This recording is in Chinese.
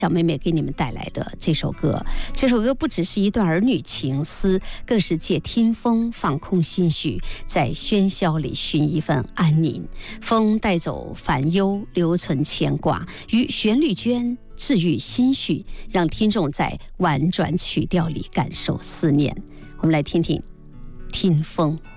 小妹妹给你们带来的这首歌，这首歌不只是一段儿女情思，更是借听风放空心绪，在喧嚣里寻一份安宁。风带走烦忧，留存牵挂，与旋律间治愈心绪，让听众在婉转曲调里感受思念。我们来听听听风。